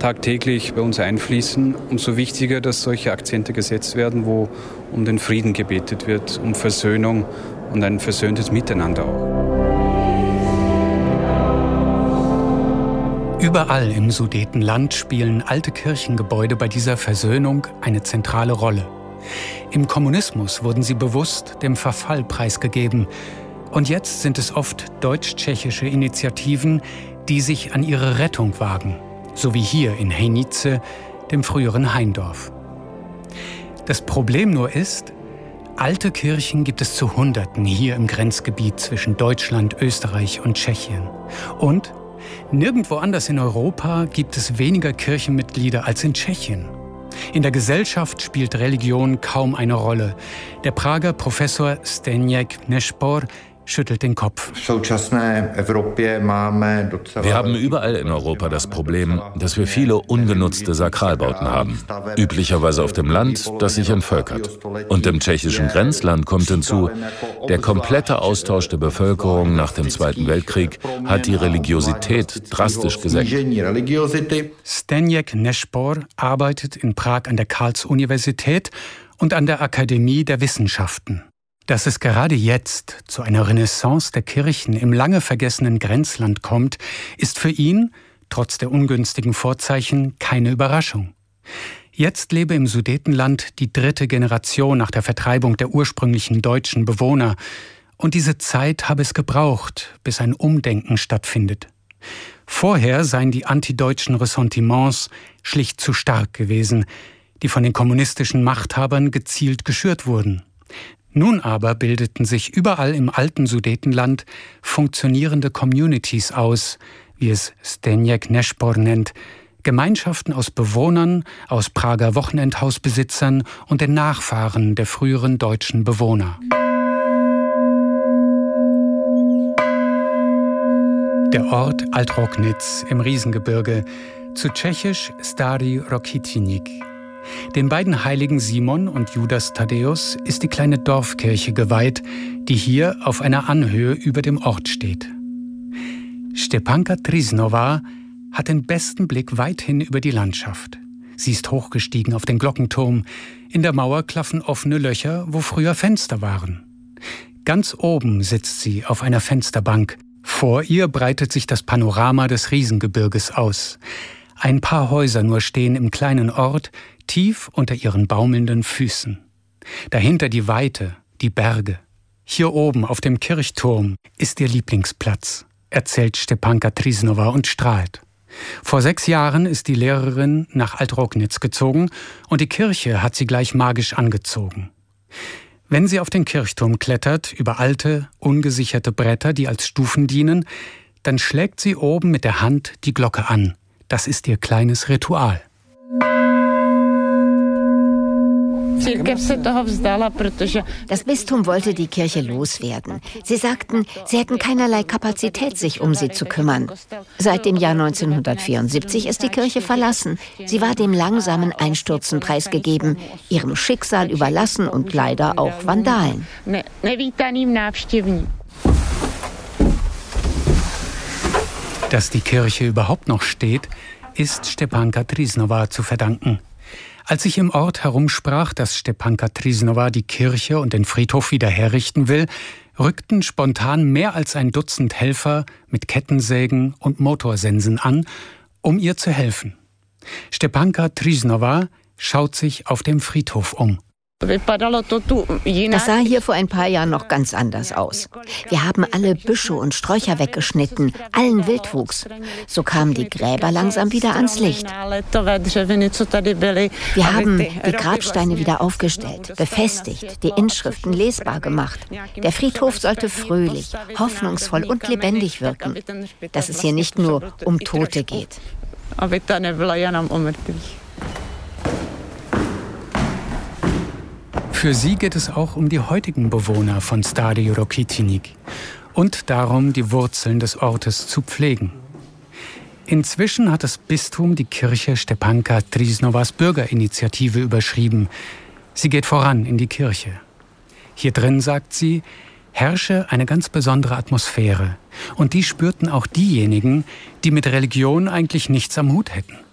tagtäglich bei uns einfließen, umso wichtiger, dass solche Akzente gesetzt werden, wo um den Frieden gebetet wird, um Versöhnung und ein versöhntes Miteinander auch. Überall im Sudetenland spielen alte Kirchengebäude bei dieser Versöhnung eine zentrale Rolle. Im Kommunismus wurden sie bewusst dem Verfall preisgegeben. Und jetzt sind es oft deutsch-tschechische Initiativen, die sich an ihre Rettung wagen. So wie hier in Hejnice, dem früheren Haindorf. Das Problem nur ist, alte Kirchen gibt es zu Hunderten hier im Grenzgebiet zwischen Deutschland, Österreich und Tschechien. Und nirgendwo anders in Europa gibt es weniger Kirchenmitglieder als in Tschechien. In der Gesellschaft spielt Religion kaum eine Rolle. Der Prager Professor Zdeněk Nešpor schüttelt den Kopf. Wir haben überall in Europa das Problem, dass wir viele ungenutzte Sakralbauten haben. Üblicherweise auf dem Land, das sich entvölkert. Und im tschechischen Grenzland kommt hinzu, der komplette Austausch der Bevölkerung nach dem Zweiten Weltkrieg hat die Religiosität drastisch gesenkt. Zdeněk Nešpor arbeitet in Prag an der Karls-Universität und an der Akademie der Wissenschaften. Dass es gerade jetzt zu einer Renaissance der Kirchen im lange vergessenen Grenzland kommt, ist für ihn, trotz der ungünstigen Vorzeichen, keine Überraschung. Jetzt lebe im Sudetenland die 3. Generation nach der Vertreibung der ursprünglichen deutschen Bewohner. Und diese Zeit habe es gebraucht, bis ein Umdenken stattfindet. Vorher seien die antideutschen Ressentiments schlicht zu stark gewesen, die von den kommunistischen Machthabern gezielt geschürt wurden. Nun aber bildeten sich überall im alten Sudetenland funktionierende Communities aus, wie es Zdeněk Nešpor nennt, Gemeinschaften aus Bewohnern, aus Prager Wochenendhausbesitzern und den Nachfahren der früheren deutschen Bewohner. Der Ort Alt-Rognitz im Riesengebirge, zu tschechisch Starý Rokytník. Den beiden Heiligen Simon und Judas Thaddäus ist die kleine Dorfkirche geweiht, die hier auf einer Anhöhe über dem Ort steht. Štěpánka Trýsnová hat den besten Blick weithin über die Landschaft. Sie ist hochgestiegen auf den Glockenturm. In der Mauer klaffen offene Löcher, wo früher Fenster waren. Ganz oben sitzt sie auf einer Fensterbank. Vor ihr breitet sich das Panorama des Riesengebirges aus. Ein paar Häuser nur stehen im kleinen Ort, tief unter ihren baumelnden Füßen. Dahinter die Weite, die Berge. Hier oben auf dem Kirchturm ist ihr Lieblingsplatz, erzählt Štěpánka Trýsnová und strahlt. Vor 6 Jahren ist die Lehrerin nach Alt-Rognitz gezogen und die Kirche hat sie gleich magisch angezogen. Wenn sie auf den Kirchturm klettert, über alte, ungesicherte Bretter, die als Stufen dienen, dann schlägt sie oben mit der Hand die Glocke an. Das ist ihr kleines Ritual. Das Bistum wollte die Kirche loswerden. Sie sagten, sie hätten keinerlei Kapazität, sich um sie zu kümmern. Seit dem Jahr 1974 ist die Kirche verlassen. Sie war dem langsamen Einstürzen preisgegeben, ihrem Schicksal überlassen und leider auch Vandalen. Dass die Kirche überhaupt noch steht, ist Štěpánka Trýsnová zu verdanken. Als ich im Ort herumsprach, dass Štěpánka Trýsnová die Kirche und den Friedhof wieder herrichten will, rückten spontan mehr als ein Dutzend Helfer mit Kettensägen und Motorsensen an, um ihr zu helfen. Štěpánka Trýsnová schaut sich auf dem Friedhof um. Das sah hier vor ein paar Jahren noch ganz anders aus. Wir haben alle Büsche und Sträucher weggeschnitten, allen Wildwuchs. So kamen die Gräber langsam wieder ans Licht. Wir haben die Grabsteine wieder aufgestellt, befestigt, die Inschriften lesbar gemacht. Der Friedhof sollte fröhlich, hoffnungsvoll und lebendig wirken, dass es hier nicht nur um Tote geht. Für sie geht es auch um die heutigen Bewohner von Starý Rokytník und darum, die Wurzeln des Ortes zu pflegen. Inzwischen hat das Bistum die Kirche Štěpánka Trýsnovás Bürgerinitiative überschrieben. Sie geht voran in die Kirche. Hier drin, sagt sie, herrsche eine ganz besondere Atmosphäre. Und die spürten auch diejenigen, die mit Religion eigentlich nichts am Hut hätten.